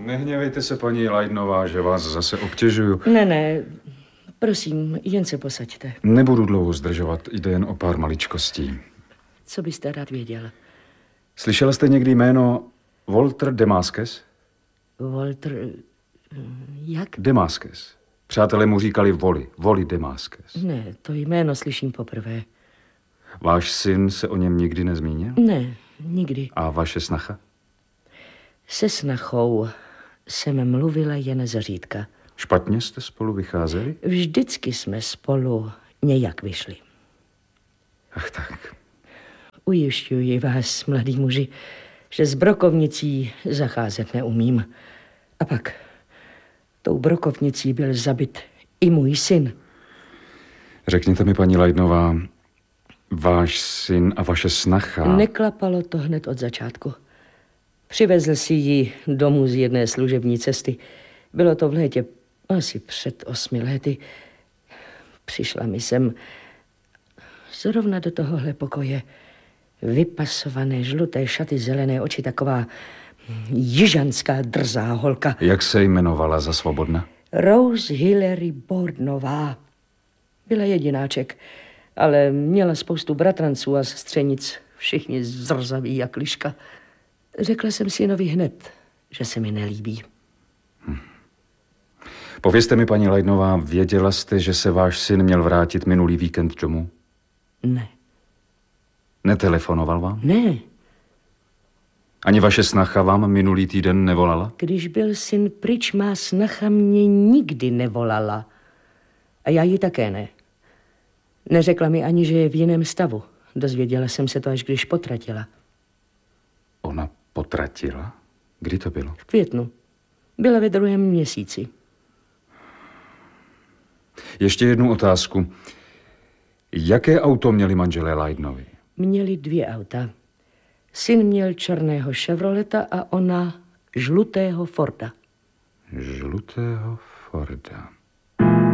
Nehněvejte se, paní Lajdnová, že vás zase obtěžuju. Ne, prosím, jen se posaďte. Nebudu dlouho zdržovat, jde jen o pár maličkostí. Co byste rád věděl? Slyšela jste někdy jméno Walter Demaskes? Walter... jak? Demaskes. Přátelé mu říkali Wally Demaskes. Ne, to jméno slyším poprvé. Váš syn se o něm nikdy nezmínil? Ne, nikdy. A vaše snacha? Se snachou jsem mluvila jen zřídka. Špatně jste spolu vycházeli? Vždycky jsme spolu nějak vyšli. Ach tak. Ujišťuji vás, mladí muži, že s brokovnicí zacházet neumím. A pak tou brokovnicí byl zabit i můj syn. Řekněte mi, paní Lajdnová, váš syn a vaše snacha... Neklapalo to hned od začátku. Přivezl si ji domů z jedné služební cesty. Bylo to v létě, asi před 8 lety. Přišla mi sem zrovna do tohohle pokoje. Vypasované žluté šaty, zelené oči, taková jižanská drzá holka. Jak se jmenovala za svobodna? Rose Hillary Bordnová. Byla jedináček, ale měla spoustu bratranců a sestřenic. Všichni zrzaví jak liška. Řekla jsem synovi hned, že se mi nelíbí. Povězte mi, paní Lajdnová, věděla jste, že se váš syn měl vrátit minulý víkend domů? Ne. Netelefonoval vám? Ne. Ani vaše snacha vám minulý týden nevolala? Když byl syn pryč, má snacha mě nikdy nevolala. A já ji také ne. Neřekla mi ani, že je v jiném stavu. Dozvěděla jsem se to, až když potratila. Ona potratila? Kdy to bylo? V květnu. Byla ve 2. měsíci. Ještě jednu otázku. Jaké auto měli manželé Lajdnovi? Měli 2 auta. Syn měl černého Chevroleta a ona žlutého Forda. Žlutého Forda.